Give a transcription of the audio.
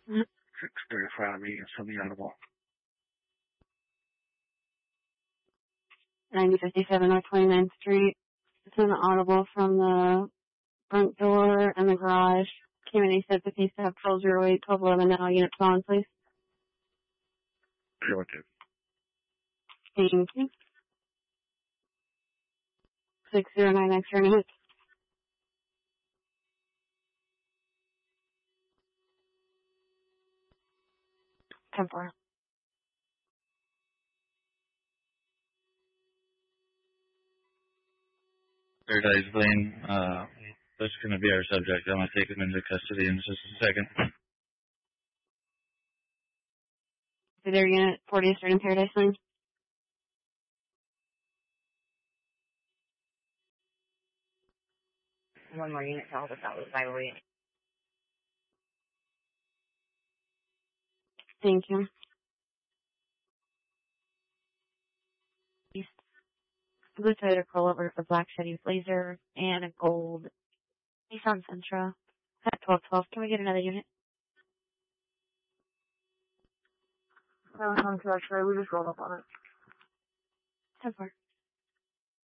635 meters from the audible. 9057 North 29th Street. It's an audible from the front door and the garage. Community said the case to have 1208, 1211 now. Unit on, please. 02. Thank you. 609 extra units. 10-4. Paradise Lane, that's going to be our subject. I'm going to take him into custody in just a second. To their unit, 40th Street in Paradise Lane. One more unit to help us out with rivalry. Thank you. Blue Toyota Corolla for black Chevy Blazer and a gold Nissan Sentra at 1212. Can we get another unit? No, I'm sorry. We just rolled up on it. 10-4.